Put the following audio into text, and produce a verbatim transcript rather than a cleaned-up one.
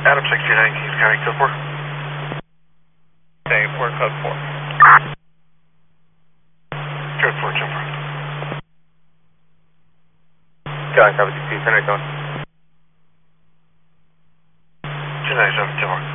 Adam sixteen nineteen, County Code four. Day four, code four. Code four, jump on. County copy sixteen, Henry, going. two ninety-seven, jump on.